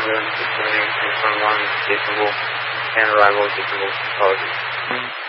678, confirm 1, Jason Wolf, and arrival, Jason Wolf, apologies.